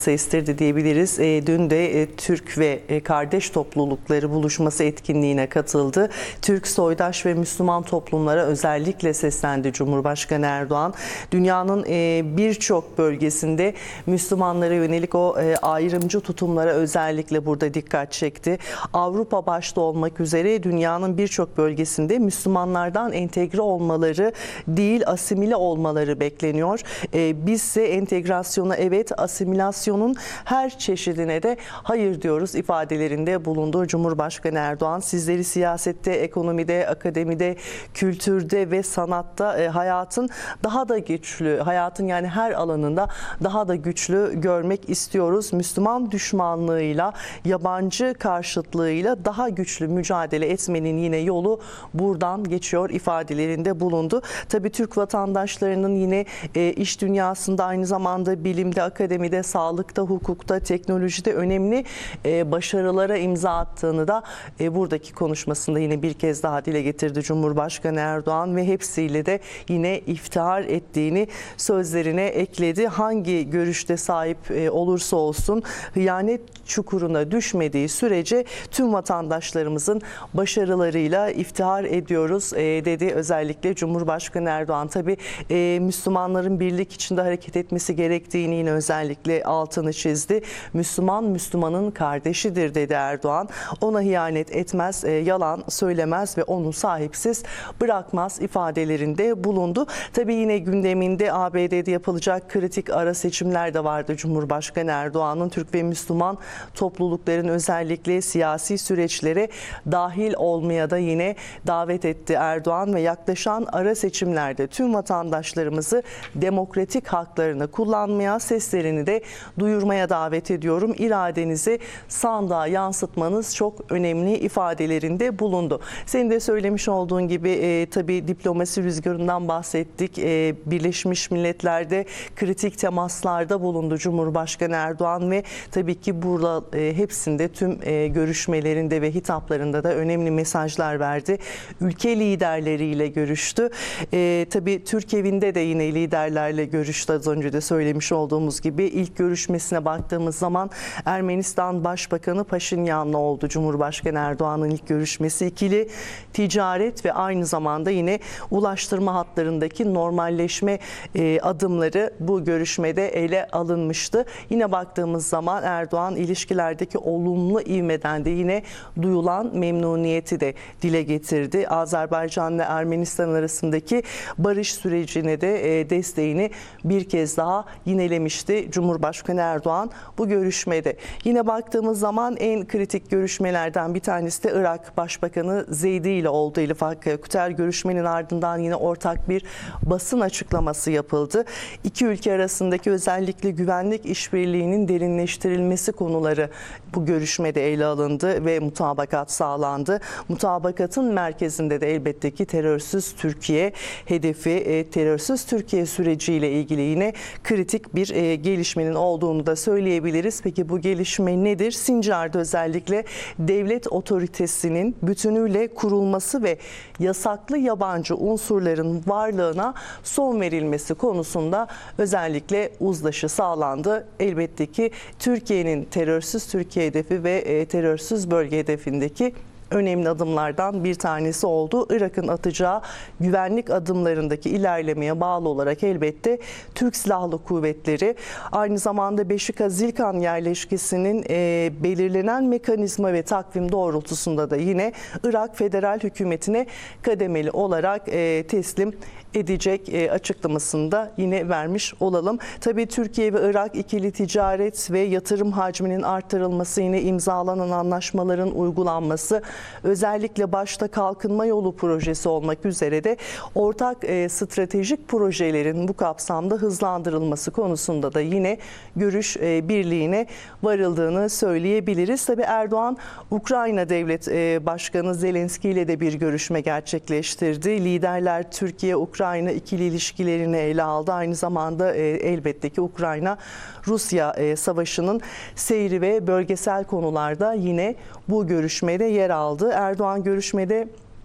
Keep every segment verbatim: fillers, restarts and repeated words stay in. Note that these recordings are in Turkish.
estirdi diyebiliriz. E, dün de e, Türk ve e, kardeş toplulukları buluşması etkinliğine katıldı. Türk, soydaş ve Müslüman toplumlara özellikle seslendi Cumhurbaşkanı Erdoğan. Dünyanın e, birçok bölgesinde Müslümanlara yönelik o e, ayrımcı tutumlara özellikle burada dikkat çekti. Avrupa başta olmak üzere dünyanın birçok bölgesinde Müslümanlardan entegre olmaları değil, asimile olmaları bekleniyor. E, bizse entegrasyona evet, asimilasyon her çeşidine de hayır diyoruz ifadelerinde bulundu Cumhurbaşkanı Erdoğan. Sizleri siyasette, ekonomide, akademide, kültürde ve sanatta e, hayatın daha da güçlü, hayatın yani her alanında daha da güçlü görmek istiyoruz. Müslüman düşmanlığıyla, yabancı karşıtlığıyla daha güçlü mücadele etmenin yine yolu buradan geçiyor ifadelerinde bulundu. Tabii Türk vatandaşlarının yine e, iş dünyasında, aynı zamanda bilimde, akademide, sağlıkta, hukukta, teknolojide önemli e, başarılara imza attığını da e, buradaki konuşmasında yine bir kez daha dile getirdi Cumhurbaşkanı Erdoğan ve hepsiyle de yine iftihar ettiğini sözlerine ekledi. Hangi görüşte sahip e, olursa olsun hıyanet çukuruna düşmediği sürece tüm vatandaşlarımızın başarılarıyla iftihar ediyoruz e, dedi özellikle Cumhurbaşkanı Erdoğan. Tabii e, Müslümanların birlik içinde hareket etmesi gerektiğini yine özellikle altını çizdi. Müslüman Müslümanın kardeşidir dedi Erdoğan. Ona ihanet etmez, e, yalan söylemez ve onu sahipsiz bırakmaz ifadelerinde bulundu. Tabii yine gündeminde A B D'de yapılacak kritik ara seçimler de vardı Cumhurbaşkanı Erdoğan'ın. Türk ve Müslüman toplulukların özellikle siyasi süreçlere dahil olmaya da yine davet etti Erdoğan ve yaklaşan ara seçimlerde tüm vatandaşlarımızı demokratik haklarını kullanmaya, seslerini de duyurmaya davet ediyorum. İradenizi sandığa yansıtmanız çok önemli ifadelerinde bulundu. Senin de söylemiş olduğun gibi e, tabii diplomasi rüzgarından bahsettik. E, Birleşmiş Milletler'de kritik temaslarda bulundu Cumhurbaşkanı Erdoğan ve tabii ki burada e, hepsinde tüm e, görüşmelerinde ve hitaplarında da önemli mesajlar verdi. Ülke liderleriyle görüştü. E, tabii Türk evinde de yine liderlerle görüştü. Az önce de söylemiş olduğumuz gibi ilk görüşmesine baktığımız zaman Ermenistan Başbakanı Paşinyan'la oldu Cumhurbaşkanı Erdoğan'ın ilk görüşmesi. İkili ticaret ve aynı zamanda yine ulaştırma hatlarındaki normalleşme e, adımları bu görüşmede ele alınmıştı. Yine baktığımız zaman Erdoğan ilişkilerdeki olumlu ivmeden de yine duyulan memnuniyeti de dile getirdi. Azerbaycan ve Ermenistan arasındaki barış sürecine de e, desteğini bir kez daha yinelemişti Cumhurbaşkanı Erdoğan bu görüşmede. Yine baktığımız zaman en kritik görüşmelerden bir tanesi de Irak Başbakanı Zeydi ile oldu. Elif Akkaya-Kuter görüşmenin ardından yine ortak bir basın açıklaması yapıldı. İki ülke arasındaki özellikle güvenlik işbirliğinin derinleştirilmesi konuları bu görüşmede ele alındı ve mutabakat sağlandı. Mutabakatın merkezinde de elbette ki terörsüz Türkiye hedefi, e, terörsüz Türkiye süreciyle ilgili yine kritik bir e, gelişmenin olduğunu da söyleyebiliriz. Peki bu gelişme nedir? Sincar'da özellikle devlet otoritesinin bütünüyle kurulması ve yasaklı yabancı unsurların varlığına son verilmesi konusunda özellikle uzlaşı sağlandı. Elbette ki Türkiye'nin terörsüz Türkiye hedefi ve e, terörsüz bölge hedefindeki önemli adımlardan bir tanesi oldu. Irak'ın atacağı güvenlik adımlarındaki ilerlemeye bağlı olarak elbette Türk Silahlı Kuvvetleri aynı zamanda Beşika Zilkan yerleşkesinin e, belirlenen mekanizma ve takvim doğrultusunda da yine Irak Federal Hükümeti'ne kademeli olarak e, teslim edecek e, açıklamasını da yine vermiş olalım. Tabii Türkiye ve Irak ikili ticaret ve yatırım hacminin artırılması, yine imzalanan anlaşmaların uygulanması, özellikle başta kalkınma yolu projesi olmak üzere de ortak e, stratejik projelerin bu kapsamda hızlandırılması konusunda da yine görüş e, birliğine varıldığını söyleyebiliriz. Tabii Erdoğan, Ukrayna Devlet e, Başkanı Zelenski ile de bir görüşme gerçekleştirdi. Liderler Türkiye-Ukrayna Ukrayna ikili ilişkilerini ele aldı. Aynı zamanda e, elbette ki Ukrayna-Rusya e, savaşının seyri ve bölgesel konularda yine bu görüşmede yer aldı. Erdoğan görüşmede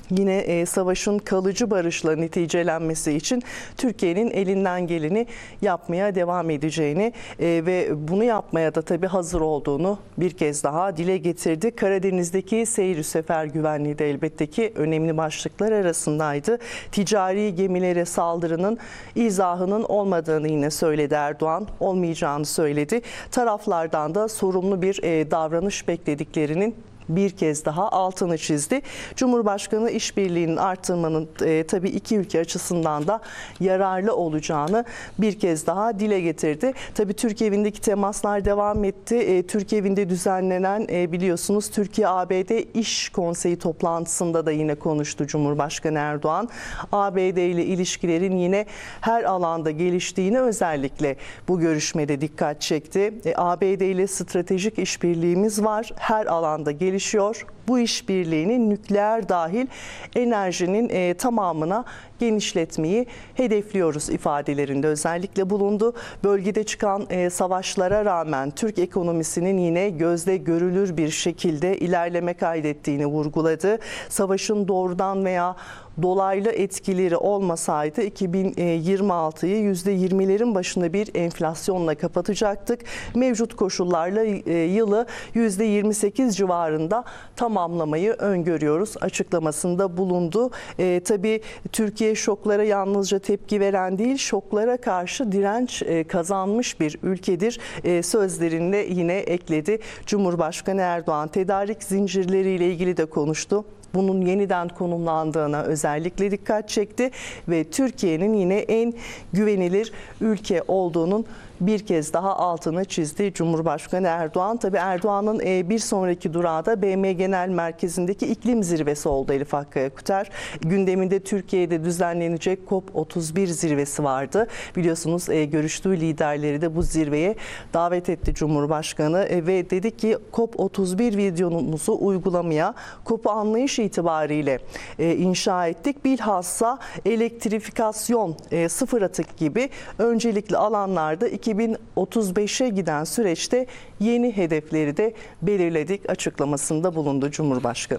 yine e, savaşın kalıcı barışla neticelenmesi için Türkiye'nin elinden geleni yapmaya devam edeceğini e, ve bunu yapmaya da tabii hazır olduğunu bir kez daha dile getirdi. Karadeniz'deki seyir sefer güvenliği de elbette ki önemli başlıklar arasındaydı. Ticari gemilere saldırının izahının olmadığını yine söyledi Erdoğan, olmayacağını söyledi. Taraflardan da sorumlu bir e, davranış beklediklerinin bir kez daha altını çizdi. Cumhurbaşkanı işbirliğinin artırmanın e, tabii iki ülke açısından da yararlı olacağını bir kez daha dile getirdi. Tabii Türk evindeki temaslar devam etti. E, Türk evinde düzenlenen e, biliyorsunuz Türkiye-A B D İş Konseyi toplantısında da yine konuştu Cumhurbaşkanı Erdoğan. A B D ile ilişkilerin yine her alanda geliştiğini özellikle bu görüşmede dikkat çekti. E, A B D ile stratejik işbirliğimiz var. Her alanda gelişiyor. Bu işbirliğini nükleer dahil enerjinin e, tamamına genişletmeyi hedefliyoruz ifadelerinde özellikle bulundu. Bölgede çıkan e, savaşlara rağmen Türk ekonomisinin yine gözle görülür bir şekilde ilerleme kaydettiğini vurguladı. Savaşın doğrudan veya dolaylı etkileri olmasaydı iki bin yirmi altıyı yüzde yirmilerin başında bir enflasyonla kapatacaktık. Mevcut koşullarla yılı yüzde yirmi sekiz civarında tamamlamayı öngörüyoruz açıklamasında bulundu. E, tabii Türkiye şoklara yalnızca tepki veren değil, şoklara karşı direnç e, kazanmış bir ülkedir. E, sözlerinde yine ekledi. Cumhurbaşkanı Erdoğan tedarik zincirleriyle ilgili de konuştu. Bunun yeniden konumlandığına özellikle dikkat çekti ve Türkiye'nin yine en güvenilir ülke olduğunun bir kez daha altını çizdi Cumhurbaşkanı Erdoğan. Tabii Erdoğan'ın bir sonraki durağı da B M Genel Merkezi'ndeki iklim zirvesi oldu Elif Hakkı Kuter. Gündeminde Türkiye'de düzenlenecek COP otuz bir zirvesi vardı. Biliyorsunuz görüştüğü liderleri de bu zirveye davet etti Cumhurbaşkanı ve dedi ki COP otuz bir videomuzu uygulamaya, COP'u anlayış itibariyle inşa ettik. Bilhassa elektrifikasyon, sıfır atık gibi öncelikli alanlarda iki bin otuz beşe giden süreçte yeni hedefleri de belirledik açıklamasında bulundu Cumhurbaşkanı.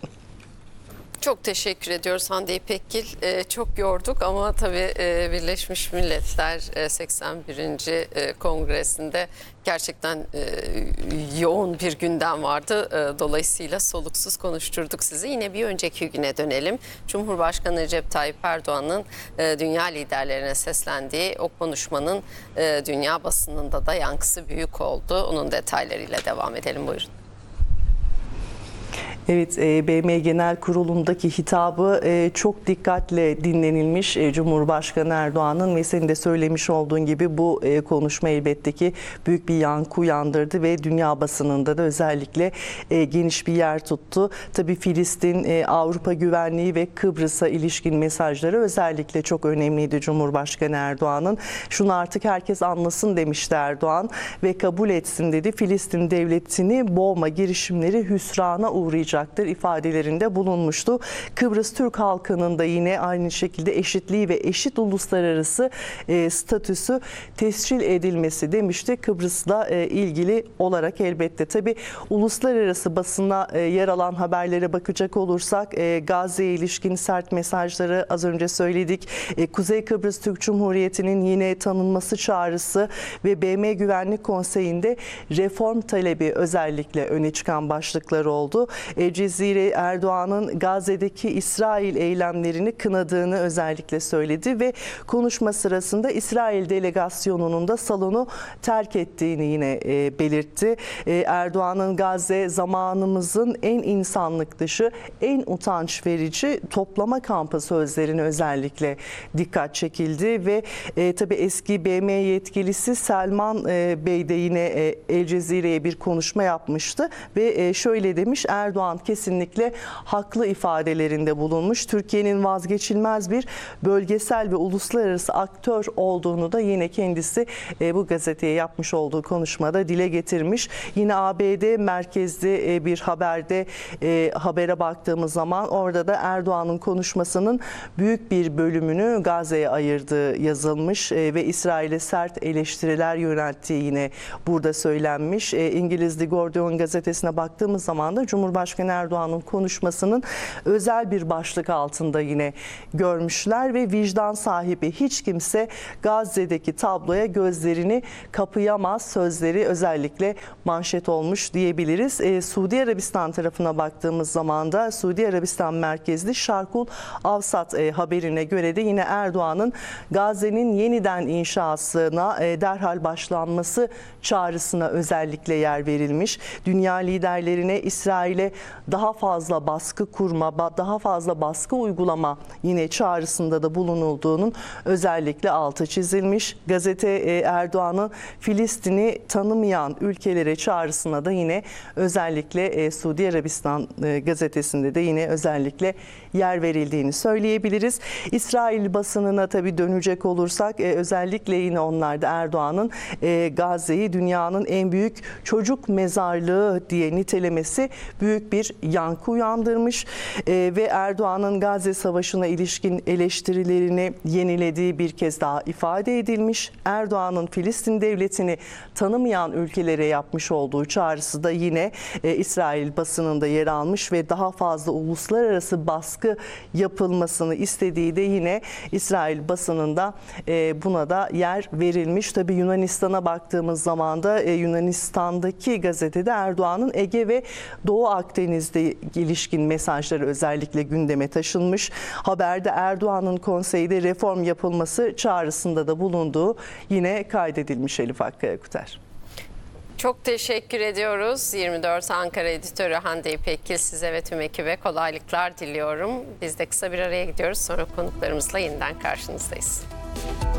Çok teşekkür ediyoruz Hande İpekgil. Ee, çok yorduk ama tabii e, Birleşmiş Milletler e, seksen birinci E, kongresinde gerçekten e, yoğun bir gündem vardı. E, dolayısıyla soluksuz konuşturduk sizi. Yine bir önceki güne dönelim. Cumhurbaşkanı Recep Tayyip Erdoğan'ın e, dünya liderlerine seslendiği o konuşmanın e, dünya basınında da yankısı büyük oldu. Onun detaylarıyla devam edelim. Buyurun. Evet, B M Genel Kurulu'ndaki hitabı çok dikkatle dinlenilmiş Cumhurbaşkanı Erdoğan'ın ve senin de söylemiş olduğun gibi bu konuşma elbette ki büyük bir yankı uyandırdı ve dünya basınında da özellikle geniş bir yer tuttu. Tabii Filistin, Avrupa güvenliği ve Kıbrıs'a ilişkin mesajları özellikle çok önemliydi Cumhurbaşkanı Erdoğan'ın. Şunu artık herkes anlasın demişti Erdoğan ve kabul etsin dedi. Filistin devletini boğma girişimleri hüsrana uğrayacak ifadelerinde bulunmuştu. Kıbrıs Türk halkının da yine aynı şekilde eşitliği ve eşit uluslararası e, statüsü tescil edilmesi demişti. Kıbrıs'la e, ilgili olarak elbette tabii uluslararası basına e, yer alan haberlere bakacak olursak e, Gazze'ye ilişkin sert mesajları az önce söyledik. E, Kuzey Kıbrıs Türk Cumhuriyeti'nin yine tanınması çağrısı ve B M Güvenlik Konseyi'nde reform talebi özellikle öne çıkan başlıklar oldu. Cezire Erdoğan'ın Gazze'deki İsrail eylemlerini kınadığını özellikle söyledi ve konuşma sırasında İsrail delegasyonunun da salonu terk ettiğini yine e, belirtti. E, Erdoğan'ın Gazze zamanımızın en insanlık dışı, en utanç verici toplama kampı sözlerine özellikle dikkat çekildi ve e, tabii eski B M yetkilisi Selman e, Bey de yine e, El Cezire'ye bir konuşma yapmıştı ve e, şöyle demiş: Erdoğan kesinlikle haklı ifadelerinde bulunmuş. Türkiye'nin vazgeçilmez bir bölgesel ve uluslararası aktör olduğunu da yine kendisi e, bu gazeteye yapmış olduğu konuşmada dile getirmiş. Yine A B D merkezli e, bir haberde e, habere baktığımız zaman orada da Erdoğan'ın konuşmasının büyük bir bölümünü Gazze'ye ayırdığı yazılmış e, ve İsrail'e sert eleştiriler yönelttiği yine burada söylenmiş. E, İngiliz The Guardian gazetesine baktığımız zaman da Cumhurbaşkanı Cumhurbaşkanı Erdoğan'ın konuşmasının özel bir başlık altında yine görmüşler ve vicdan sahibi hiç kimse Gazze'deki tabloya gözlerini kapayamaz sözleri özellikle manşet olmuş diyebiliriz. Ee, Suudi Arabistan tarafına baktığımız zaman da Suudi Arabistan merkezli Şarkul Avsat e, haberine göre de yine Erdoğan'ın Gazze'nin yeniden inşasına e, derhal başlanması çağrısına özellikle yer verilmiş. Dünya liderlerine İsrail'e daha fazla baskı kurma, daha fazla baskı uygulama yine çağrısında da bulunulduğunun özellikle altı çizilmiş. Gazete e, Erdoğan'ın Filistin'i tanımayan ülkelere çağrısına da yine özellikle e, Suudi Arabistan e, gazetesinde de yine özellikle yer verildiğini söyleyebiliriz. İsrail basınına tabii dönecek olursak e, özellikle yine onlar da Erdoğan'ın e, Gazze'yi dünyanın en büyük çocuk mezarlığı diye nitelemesi büyük bir yankı uyandırmış e, ve Erdoğan'ın Gazze Savaşı'na ilişkin eleştirilerini yenilediği bir kez daha ifade edilmiş. Erdoğan'ın Filistin devletini tanımayan ülkelere yapmış olduğu çağrısı da yine e, İsrail basınında yer almış ve daha fazla uluslararası baskı yapılmasını istediği de yine İsrail basınında e, buna da yer verilmiş. Tabii Yunanistan'a baktığımız zaman da e, Yunanistan'daki gazetede Erdoğan'ın Ege ve Doğu Akdeniz'de ilişkin mesajları özellikle gündeme taşınmış. Haberde Erdoğan'ın konseyde reform yapılması çağrısında da bulunduğu yine kaydedilmiş Elif Hakkı Kuter. Çok teşekkür ediyoruz. yirmi dört Ankara editörü Hande İpekgil, size ve tüm ekibe kolaylıklar diliyorum. Biz de kısa bir araya gidiyoruz. Sonra konuklarımızla yeniden karşınızdayız.